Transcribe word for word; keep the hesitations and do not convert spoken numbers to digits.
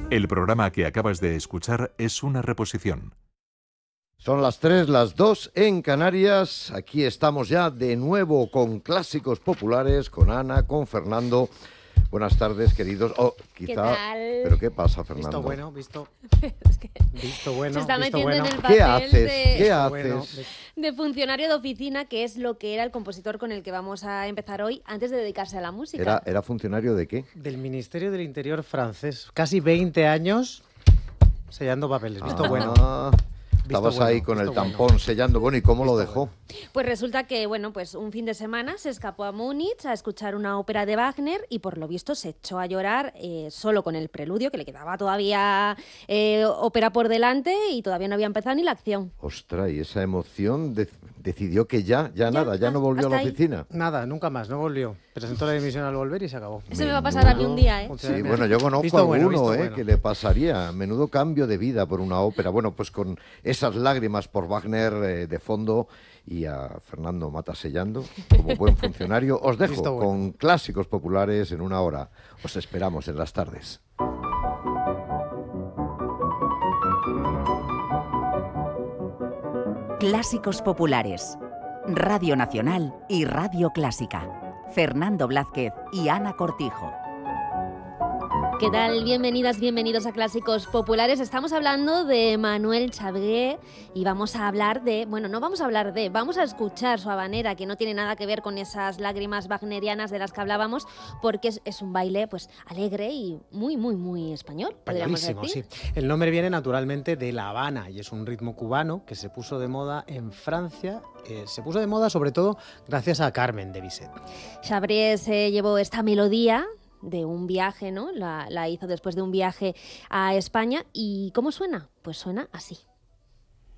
El programa que acabas de escuchar es una reposición. Son las tres, las dos en Canarias. Aquí estamos ya de nuevo con Clásicos Populares, con Ana, con Fernando. Buenas tardes, queridos. Oh, quizá... ¿Qué tal? ¿Pero qué pasa, Fernando? Visto bueno, visto... Es que Visto bueno, se está visto metiendo bueno. en el papel ¿Qué haces? de, ¿Qué haces? Bueno, de funcionario de oficina, que es lo que era el compositor con el que vamos a empezar hoy, antes de dedicarse a la música. ¿Era, ¿Era funcionario de qué? del Ministerio del Interior francés. Casi veinte años sellando papeles. Visto Ah, bueno. Estabas bueno, ahí con el visto bueno. tampón sellando. Bueno, ¿y cómo lo Visto dejó? Pues resulta que, bueno, pues un fin de semana se escapó a Múnich a escuchar una ópera de Wagner y por lo visto se echó a llorar eh, solo con el preludio, que le quedaba todavía eh, ópera por delante y todavía no había empezado ni la acción. Ostras, y esa emoción de- decidió que ya, ya, Ya, nada, ya no volvió a la hasta ahí. oficina. Nada, nunca más, no volvió. Presentó la dimisión al volver y se acabó. Eso me va a pasar a mí un día, ¿eh? O sea, Sí, mira, bueno, yo conozco visto a bueno, alguno visto eh, bueno. que le pasaría. Menudo cambio de vida por una ópera. Bueno, pues con esas lágrimas por Wagner eh, de fondo y a Fernando Mata sellando, como buen funcionario. Os dejo Visto bueno. con Clásicos Populares en una hora. Os esperamos en las tardes. Clásicos Populares. Radio Nacional y Radio Clásica. Fernando Blázquez y Ana Cortijo. ¿Qué tal? Bienvenidas, bienvenidos a Clásicos Populares. Estamos hablando de Manuel Chabré y vamos a hablar de... Bueno, no vamos a hablar de... Vamos a escuchar su habanera, que no tiene nada que ver con esas lágrimas wagnerianas de las que hablábamos, porque es, es un baile pues alegre y muy, muy, muy español, podríamos Españolísimo, decir. sí. El nombre viene naturalmente de La Habana y es un ritmo cubano que se puso de moda en Francia. Eh, se puso de moda sobre todo gracias a Carmen de Bizet. Chabré se llevó esta melodía de un viaje, ¿no? La, la hizo después de un viaje a España. ¿Y cómo suena? Pues suena así.